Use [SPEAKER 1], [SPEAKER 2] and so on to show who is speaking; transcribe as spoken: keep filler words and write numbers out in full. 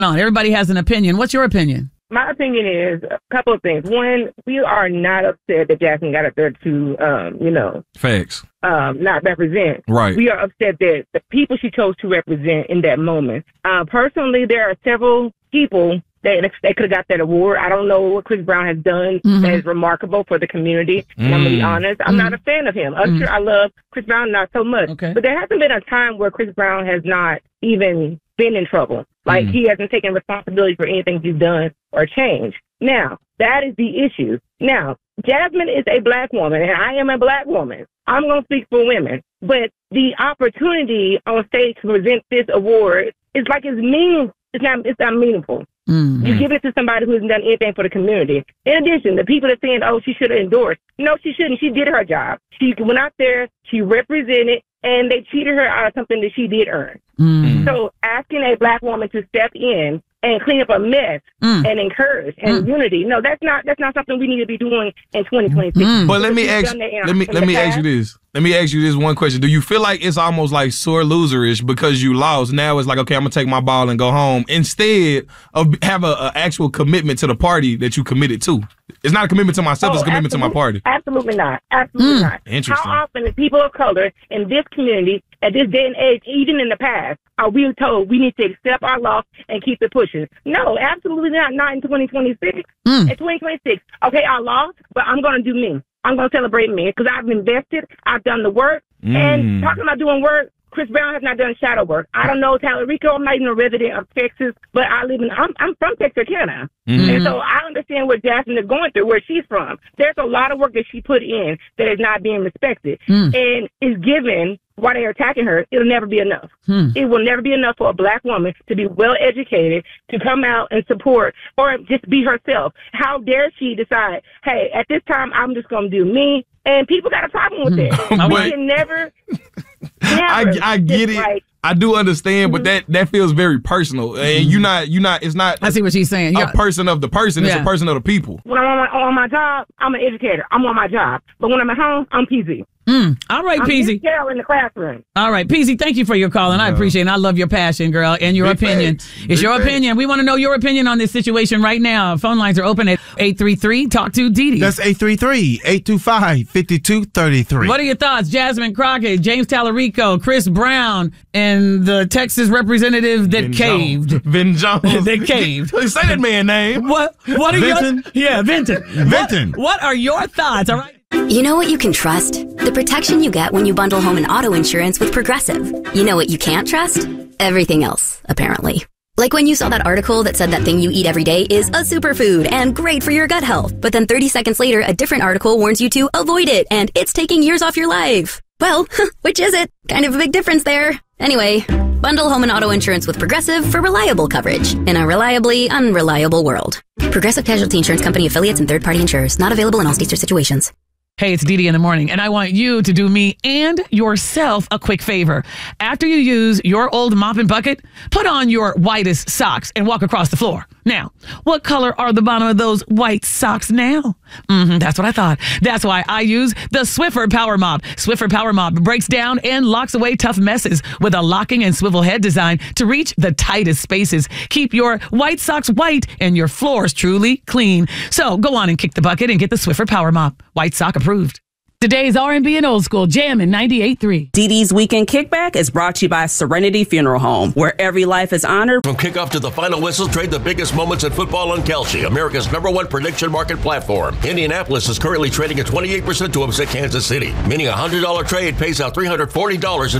[SPEAKER 1] No, everybody has an opinion. What's your opinion?
[SPEAKER 2] My opinion is a couple of things. One, we are not upset that Jasmine got up there to, um, you know,
[SPEAKER 3] facts,
[SPEAKER 2] um, not represent.
[SPEAKER 3] Right.
[SPEAKER 2] We are upset that the people she chose to represent in that moment. Uh, personally, there are several people that they could have got that award. I don't know what Chris Brown has done
[SPEAKER 1] mm-hmm.
[SPEAKER 2] that is remarkable for the community.
[SPEAKER 3] Mm.
[SPEAKER 2] And I'm going to be honest. I'm mm. not a fan of him. Usher, mm. I love Chris Brown, not so much.
[SPEAKER 1] Okay.
[SPEAKER 2] But there hasn't been a time where Chris Brown has not even been in trouble. Like, mm. he hasn't taken responsibility for anything he's done or changed. Now, that is the issue. Now, Jasmine is a black woman, and I am a black woman. I'm going to speak for women. But the opportunity on stage to present this award is like it's mean. It's not, it's not meaningful. Mm-hmm. You give it to somebody who hasn't done anything for the community. In addition, the people that are saying, oh, she should have endorsed. No, she shouldn't. She did her job. She went out there, she represented, and they cheated her out of something that she did earn. Mm-hmm. So asking a black woman to step in and clean up a mess mm. and encourage and mm. unity, no, that's not that's not something we need to be doing in twenty twenty-six.
[SPEAKER 3] Mm. But let me ask let me let me ask you this. Let me ask you this one question. Do you feel like it's almost like sore loserish because you lost? Now it's like, okay, I'm going to take my ball and go home instead of have an actual commitment to the party that you committed to. It's not a commitment to myself, oh, it's a commitment to my party.
[SPEAKER 2] Absolutely not. Absolutely mm. not.
[SPEAKER 3] Interesting.
[SPEAKER 2] How often do people of color in this community, at this day and age, even in the past, are we told we need to accept our loss and keep it pushing? No, absolutely not. Not in twenty twenty-six. Mm. In twenty twenty-six, okay, I lost, but I'm going to do me. I'm going to celebrate me because I've invested. I've done the work. Mm. And talking about doing work, Chris Brown has not done shadow work. I don't know Tallarico. I'm not even a resident of Texas, but I live in, I'm, I'm from Texarkana. Mm-hmm. And so I understand what Jasmine is going through, where she's from. There's a lot of work that she put in that is not being respected. Mm. And is given while they're attacking her, it'll never be enough. Hmm. It will never be enough for a black woman to be well educated, to come out and support, or just be herself. How dare she decide, hey, at this time, I'm just going to do me? And people got a problem with that. We can never, never.
[SPEAKER 3] I, I get it. Like, I do understand, but that, that feels very personal. And you're not, you're not, it's not
[SPEAKER 1] I see what she's saying.
[SPEAKER 3] a
[SPEAKER 1] Yeah.
[SPEAKER 3] person of the person, it's
[SPEAKER 1] Yeah.
[SPEAKER 3] a person of the people.
[SPEAKER 2] When I'm on my, on my job, I'm an educator. I'm on my job. But when I'm at home, I'm P Z.
[SPEAKER 1] Mm. All right,
[SPEAKER 2] I'm
[SPEAKER 1] P Z.
[SPEAKER 2] Girl in the classroom.
[SPEAKER 1] All right, P Z, thank you for your call, and I appreciate it. And I love your passion, girl, and your
[SPEAKER 3] Big
[SPEAKER 1] opinion.
[SPEAKER 3] thanks.
[SPEAKER 1] It's
[SPEAKER 3] Big
[SPEAKER 1] your
[SPEAKER 3] thanks.
[SPEAKER 1] opinion. We want to know your opinion on this situation right now. Phone lines are open at eight three three, talk to Dee Dee.
[SPEAKER 4] That's eight three three, eight two five, five two three three.
[SPEAKER 1] What are your thoughts? Jasmine Crockett, James Tallarico, Chris Brown, and the Texas representative that
[SPEAKER 3] Vin
[SPEAKER 1] caved.
[SPEAKER 3] Jones. Vin Jones.
[SPEAKER 1] That caved.
[SPEAKER 3] Say that man's name.
[SPEAKER 1] What? What are
[SPEAKER 4] Vinton?
[SPEAKER 1] your... Yeah, Vinton.
[SPEAKER 4] Vinton.
[SPEAKER 1] What, what are your thoughts? All right.
[SPEAKER 5] You know what you can trust? The protection you get when you bundle home and auto insurance with Progressive. You know what you can't trust? Everything else, apparently. Like when you saw that article that said that thing you eat every day is a superfood and great for your gut health. But then thirty seconds later, a different article warns you to avoid it and it's taking years off your life. Well, which is it? Kind of a big difference there. Anyway, bundle home and auto insurance with Progressive for reliable coverage in a reliably unreliable world. Progressive Casualty Insurance Company affiliates and third-party insurers. Not available in all states or situations.
[SPEAKER 1] Hey, it's Dee Dee in the morning, and I want you to do me and yourself a quick favor. After you use your old mop and bucket, put on your whitest socks and walk across the floor. Now, what color are the bottom of those white socks now? Mm-hmm, that's what I thought. That's why I use the Swiffer Power Mop. Swiffer Power Mop breaks down and locks away tough messes with a locking and swivel head design to reach the tightest spaces. Keep your white socks white and your floors truly clean. So go on and kick the bucket and get the Swiffer Power Mop. White sock approved. Today's R and B and old school jam in ninety-eight point three.
[SPEAKER 6] Dee Dee's Weekend Kickback is brought to you by Serenity Funeral Home, where every life is honored.
[SPEAKER 7] From kickoff to the final whistle, trade the biggest moments in football on Kelsey, America's number one prediction market platform. Indianapolis is currently trading at twenty-eight percent to upset Kansas City, meaning a one hundred dollars trade pays out three hundred forty dollars.